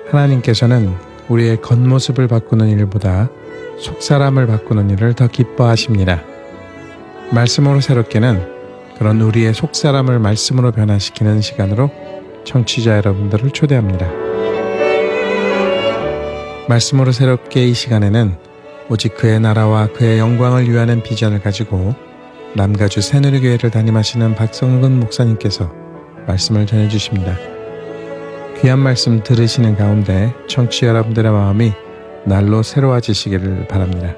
하나님께서는 우리의 겉모습을 바꾸는 일보다 속사람을 바꾸는 일을 더 기뻐하십니다. 말씀으로 새롭게는 그런 우리의 속사람을 말씀으로 변화시키는 시간으로 청취자 여러분들을 초대합니다. 말씀으로 새롭게 이 시간에는 오직 그의 나라와 그의 영광을 위하는 비전을 가지고 남가주 새누리교회를 담임하시는 박성근 목사님께서 말씀을 전해주십니다. 귀한 말씀 들으시는 가운데 청취자 여러분들의 마음이 날로 새로워지시기를 바랍니다.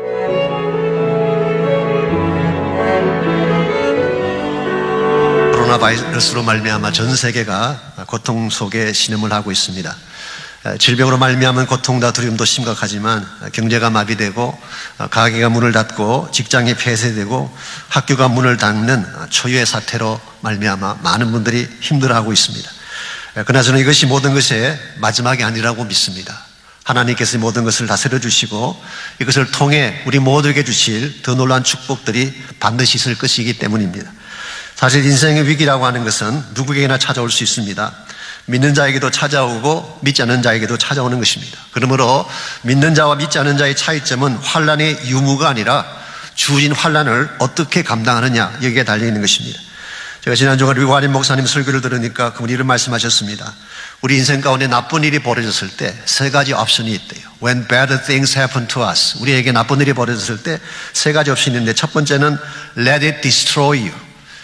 코로나 바이러스로 말미암아 전 세계가 고통 속에 신음을 하고 있습니다. 질병으로 말미암은 고통과 두려움도 심각하지만 경제가 마비되고 가게가 문을 닫고 직장이 폐쇄되고 학교가 문을 닫는 초유의 사태로 말미암아 많은 분들이 힘들어하고 있습니다. 그러나 저는 이것이 모든 것의 마지막이 아니라고 믿습니다. 하나님께서 모든 것을 다스려 주시고 이것을 통해 우리 모두에게 주실 더 놀라운 축복들이 반드시 있을 것이기 때문입니다. 사실 인생의 위기라고 하는 것은 누구에게나 찾아올 수 있습니다. 믿는 자에게도 찾아오고 믿지 않는 자에게도 찾아오는 것입니다. 그러므로 믿는 자와 믿지 않는 자의 차이점은 환난의 유무가 아니라 주어진 환난을 어떻게 감당하느냐 여기에 달려있는 것입니다. 제가 지난주에 류관임 목사님 설교를 들으니까 그분이 이런 말씀하셨습니다. 우리 인생 가운데 나쁜 일이 벌어졌을 때 세 가지 옵션이 있대요. When bad things happen to us, 우리에게 나쁜 일이 벌어졌을 때 세 가지 옵션이 있는데 첫 번째는 Let it destroy you.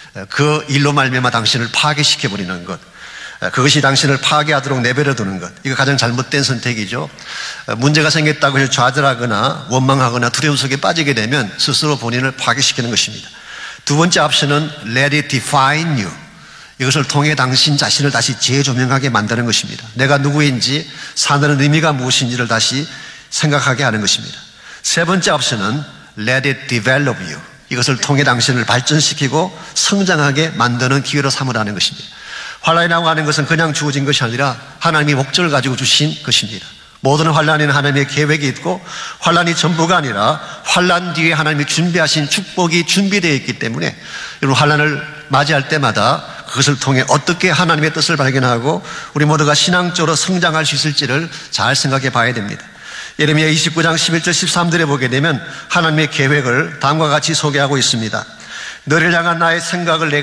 그 일로 말미암아 당신을 파괴시켜버리는 것, 그것이 당신을 파괴하도록 내버려 두는 것, 이거 가장 잘못된 선택이죠. 문제가 생겼다고 해서 좌절하거나 원망하거나 두려움 속에 빠지게 되면 스스로 본인을 파괴시키는 것입니다. 두 번째 옵션은 Let it define you. 이것을 통해 당신 자신을 다시 재조명하게 만드는 것입니다. 내가 누구인지, 사는 의미가 무엇인지를 다시 생각하게 하는 것입니다. 세 번째 옵션은 Let it develop you. 이것을 통해 당신을 발전시키고 성장하게 만드는 기회로 삼으라는 것입니다. 환난이라고 하는 것은 그냥 주어진 것이 아니라 하나님이 목적을 가지고 주신 것입니다. 모든 환난에는 하나님의 계획이 있고 환난이 전부가 아니라 환난 뒤에 하나님이 준비하신 축복이 준비되어 있기 때문에 여러분 환난을 맞이할 때마다 그것을 통해 어떻게 하나님의 뜻을 발견하고 우리 모두가 신앙적으로 성장할 수 있을지를 잘 생각해 봐야 됩니다. 예레미야 29장 11절 13절에 보게 되면 하나님의 계획을 다음과 같이 소개하고 있습니다. 너를 향한 나의 생각을 내가